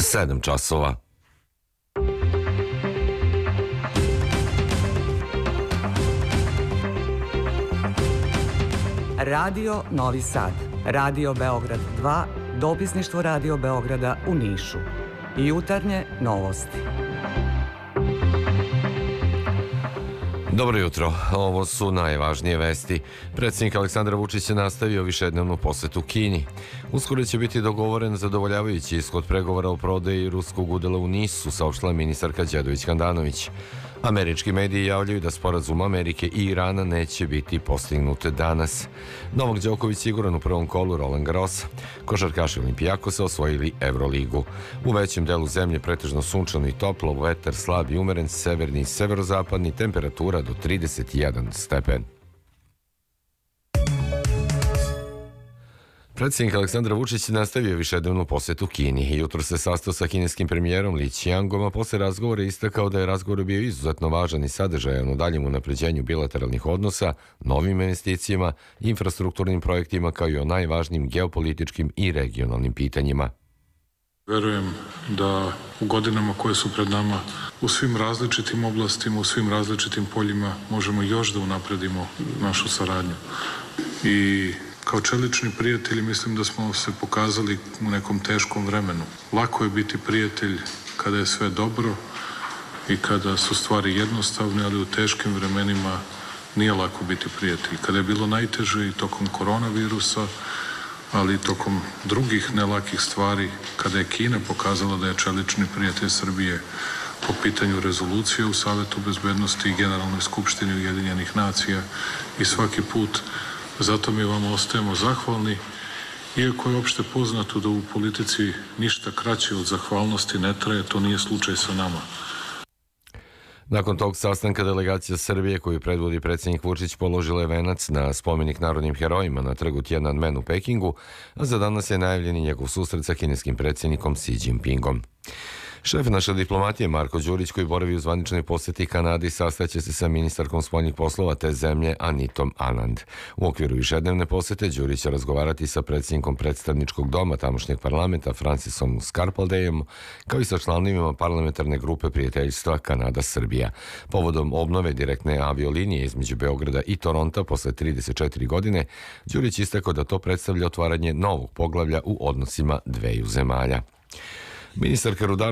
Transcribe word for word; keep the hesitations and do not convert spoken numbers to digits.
sedam časova. Radio Novi Sad, Radio Beograd dva, dopisništvo Radio Beograda u Nišu. Jutarnje novosti. Dobro jutro, ovo su najvažnije vesti. Predsjednik Aleksandar Vučić je nastavio višednevnu posetu Kini. Uskoro će biti dogovoren zadovoljavajući ishod pregovora o prodaji ruskog udela u Nisu, saopštila ministarka Đedović-Handanović. Američki mediji javljaju da sporazum Amerike i Irana neće biti postignut danas. Novak Đoković siguran u prvom kolu Roland Garrosa. Košarkaši Olimpijakosa osvojili Evroligu. U većem delu zemlje pretežno sunčano i toplo, vetar slab i umeren, severni i severozapadni, temperatura do trideset jedan stepen. Predsjednik Aleksandar Vučić nastavio višednevnu posetu Kini. Jutro se sastao sa kineskim premijerom Li Qiangom, a posle razgovora istakao da je razgovor bio izuzetno važan i sadržajan u daljem unapređenju bilateralnih odnosa, novim investicijama, infrastrukturnim projektima, kao i o najvažnijim geopolitičkim i regionalnim pitanjima. Verujem da u godinama koje su pred nama u svim različitim oblastima, u svim različitim poljima možemo još da unapredimo našu saradnju. I kao čelični prijatelji mislim da smo se pokazali u nekom teškom vremenu. Lako je biti prijatelj kada je sve dobro i kada su stvari jednostavne, ali u teškim vremenima nije lako biti prijatelj. Kada je bilo najteže i tokom koronavirusa, ali i tokom drugih nelakih stvari, kada je Kina pokazala da je čelični prijatelj Srbije po pitanju rezolucije u Savetu bezbednosti i Generalnoj skupštini Ujedinjenih nacija i svaki put. Zato mi vam ostajemo zahvalni, iako je opšte poznato da u politici ništa kraće od zahvalnosti ne traje, to nije slučaj sa nama. Nakon tog sastanka delegacija Srbije, koju predvodi predsjednik Vučić, položila je venac na spomenik narodnim herojima na trgu Tiananmen u Pekingu, a za danas je najavljen i njegov susret sa kineskim predsjednikom Xi Jinpingom. Šef naše diplomatije Marko Đurić, koji boravi u zvaničnoj posjeti Kanadi, sastaće se sa ministarkom spoljnih poslova te zemlje Anitom Anand. U okviru višednevne posjete Đurić će razgovarati sa predsjednikom predstavničkog doma tamošnjeg parlamenta Francisom Scarpaldejom, kao i sa članovima parlamentarne grupe prijateljstva Kanada-Srbija. Povodom obnove direktne aviolinije između Beograda i Toronta posle trideset četiri godine, Đurić istakao da to predstavlja otvaranje novog poglavlja u odnosima dveju zemalja. Ministarka rudarstva